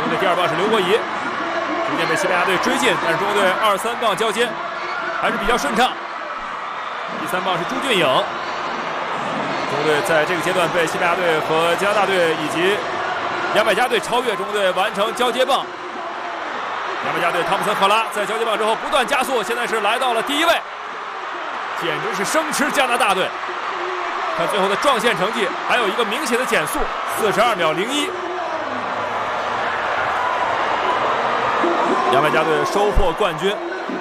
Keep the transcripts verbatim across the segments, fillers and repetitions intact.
队第二棒是刘国仪，逐渐被西班牙队追进，但是中国队二三棒交接还是比较顺畅。第三棒是朱俊颖，中国队在这个阶段被西班牙队和加拿大队以及牙买加队超越，中国队完成交接棒。牙买加队汤普森·赫拉在交接棒之后不断加速，现在是来到了第一位，简直是生吃加拿大队。看最后的撞线成绩，还有一个明显的减速，四十二秒零一。牙买加队收获冠军。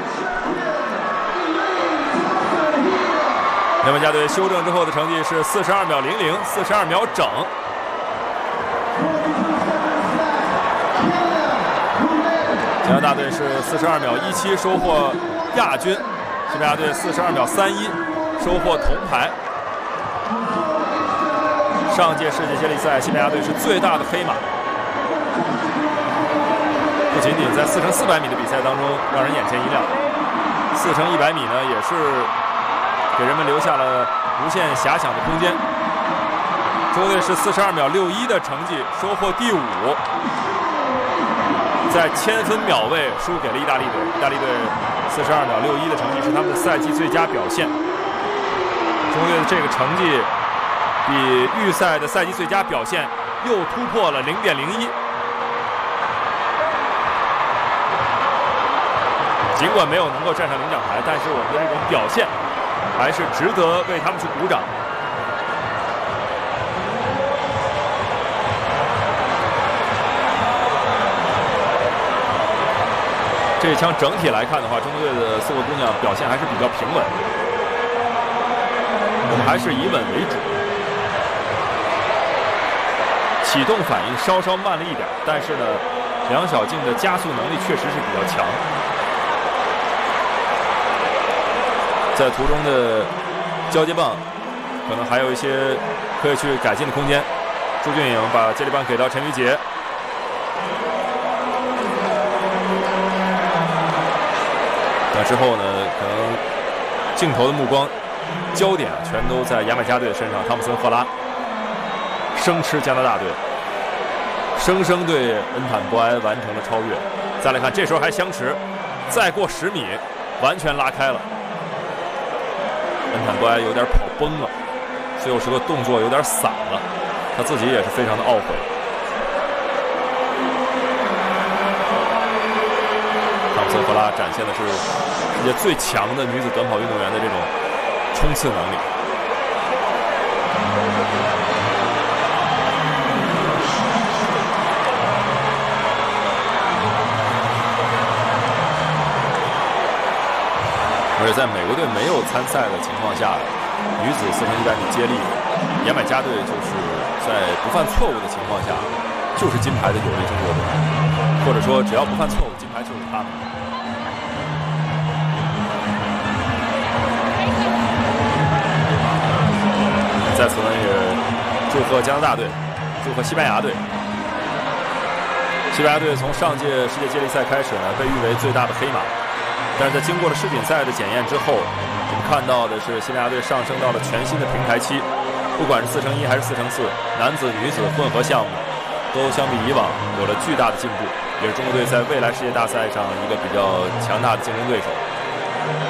牙买加队修正之后的成绩是四十二秒零零，四十二秒整。加拿大队是四十二秒一七收获亚军，西班牙队四十二秒三一收获铜牌。上届世界接力赛，西班牙队是最大的黑马，不仅仅在四乘四百米的比赛当中让人眼前一亮，四乘一百米呢也是给人们留下了无限遐想的空间。中国队是四十二秒六一的成绩收获第五。在千分秒位输给了意大利队，意大利队四十二秒六一的成绩是他们的赛季最佳表现。中国队的这个成绩比预赛的赛季最佳表现又突破了零点零一。尽管没有能够站上领奖台，但是我们的这种表现还是值得为他们去鼓掌。这一枪整体来看的话，中国队的四位姑娘表现还是比较平稳，我们还是以稳为主，启动反应稍稍慢了一点，但是呢，梁晓静的加速能力确实是比较强，在途中的交接棒可能还有一些可以去改进的空间。朱俊颖把接力棒给到陈瑜杰。那之后呢，可能镜头的目光焦点全都在牙买加队身上，汤普森·赫拉生吃加拿大队，生生对恩坦波埃完成了超越。再来看，这时候还相持，再过十米，完全拉开了。恩坦波埃有点跑崩了，最后时刻动作有点散了，他自己也是非常的懊悔。汤普森·赫拉展现的是世界最强的女子短跑运动员的这种冲刺能力。而且在美国队没有参赛的情况下，女子四乘一百米接力，牙买加队就是在不犯错误的情况下，就是金牌的有力争夺者，或者说只要不犯错误，金牌就是他们。在此呢，也祝贺加拿大队，祝贺西班牙队。西班牙队从上届世界接力赛开始呢，被誉为最大的黑马。但是在经过了世锦赛的检验之后，我们看到的是西班牙队上升到了全新的平台期，不管是四乘一还是四乘四，男子、女子混合项目，都相比以往有了巨大的进步，也是中国队在未来世界大赛上一个比较强大的竞争对手。